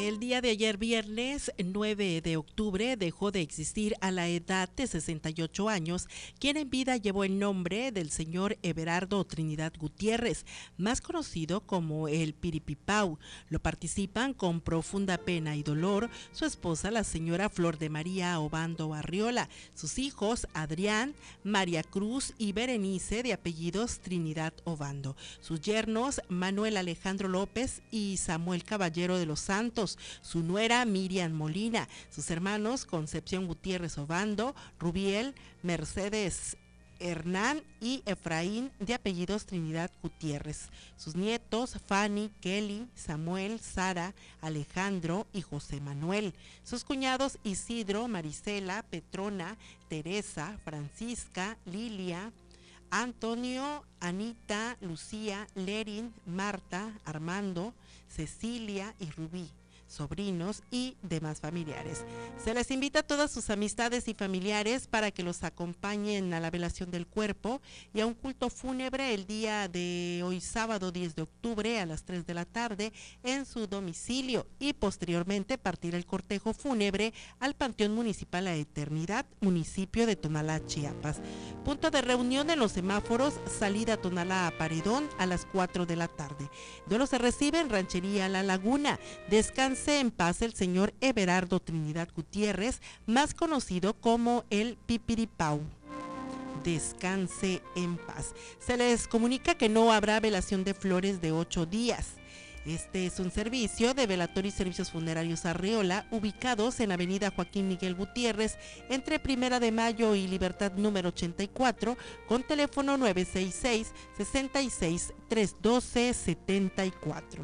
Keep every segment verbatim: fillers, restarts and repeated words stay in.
El día de ayer, viernes nueve de octubre, dejó de existir a la edad de sesenta y ocho años, quien en vida llevó el nombre del señor Everardo Trinidad Gutiérrez, más conocido como el Piripipau. Lo participan con profunda pena y dolor su esposa, la señora Flor de María Obando Arriola, sus hijos Adrián, María Cruz y Berenice, de apellidos Trinidad Obando, sus yernos Manuel Alejandro López y Samuel Caballero de los Santos, su nuera Miriam Molina, sus hermanos Concepción Gutiérrez Obando, Rubiel, Mercedes Hernán y Efraín, de apellidos Trinidad Gutiérrez, sus nietos Fanny, Kelly, Samuel, Sara, Alejandro y José Manuel, sus cuñados Isidro, Marisela, Petrona, Teresa, Francisca, Lilia, Antonio, Anita, Lucía, Lerin, Marta, Armando, Cecilia y Rubí, sobrinos y demás familiares. Se les invita a todas sus amistades y familiares para que los acompañen a la velación del cuerpo y a un culto fúnebre el día de hoy, sábado diez de octubre, a las tres de la tarde en su domicilio, y posteriormente partir el cortejo fúnebre al Panteón Municipal La Eternidad, municipio de Tonalá, Chiapas. Punto de reunión en los semáforos, salida Tonalá a Paredón a las cuatro de la tarde. Duelo se recibe en Ranchería La Laguna. Descanse en paz el señor Everardo Trinidad Gutiérrez, más conocido como el Pipiripau. Descanse en paz. Se les comunica que no habrá velación de flores de ocho días. Este es un servicio de velatorio y servicios funerarios Arriola, ubicados en Avenida Joaquín Miguel Gutiérrez, entre Primera de Mayo y Libertad número ochenta y cuatro, con teléfono nueve seis seis, seis seis, tres uno dos, siete cuatro.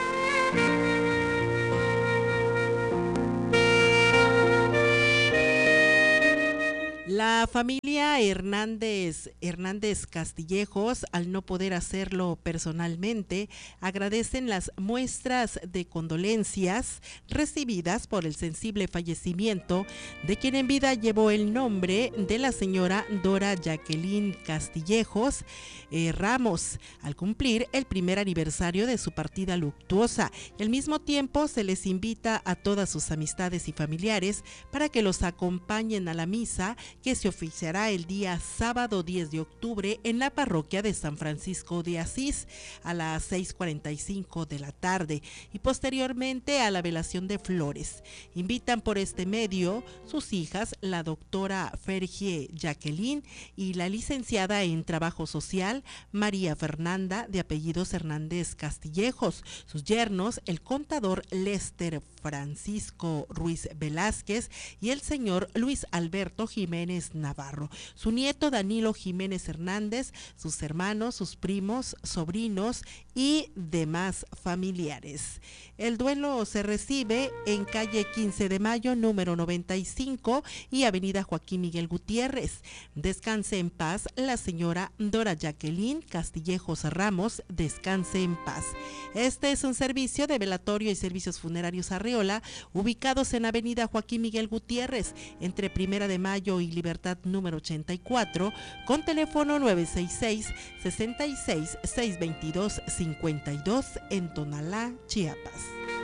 La familia Hernández, Hernández Castillejos, al no poder hacerlo personalmente, agradecen las muestras de condolencias recibidas por el sensible fallecimiento de quien en vida llevó el nombre de la señora Dora Jacqueline Castillejos eh, Ramos, al cumplir el primer aniversario de su partida luctuosa. Y al mismo tiempo se les invita a todas sus amistades y familiares para que los acompañen a la misa que se oficiará el día sábado diez de octubre en la parroquia de San Francisco de Asís a las seis cuarenta y cinco de la tarde, y posteriormente a la velación de flores. Invitan por este medio sus hijas, la doctora Fergie Jacqueline y la licenciada en Trabajo Social María Fernanda, de apellidos Hernández Castillejos, sus yernos, el contador Lester Francisco Ruiz Velázquez y el señor Luis Alberto Jiménez Navarro, su nieto Danilo Jiménez Hernández, sus hermanos, sus primos, sobrinos y demás familiares. El duelo se recibe en calle quince de mayo, número noventa y cinco y avenida Joaquín Miguel Gutiérrez. Descanse en paz la señora Dora Jacqueline Castillejos Ramos, descanse en paz. Este es un servicio de velatorio y servicios funerarios Arriola, ubicados en avenida Joaquín Miguel Gutiérrez, entre Primera de Mayo y Libertad número ochenta y cuatro, con teléfono nueve seis seis, seis seis, seis dos dos, cinco dos en Tonalá, Chiapas.